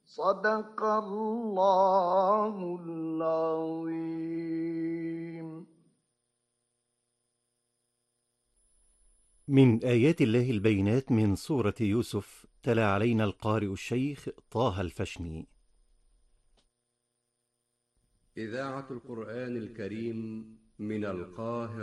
صدق الله العظيم. من آيات الله البينات من سورة يوسف، تلا علينا القارئ الشيخ طه الفشني. إذاعة القرآن الكريم من القاهرة.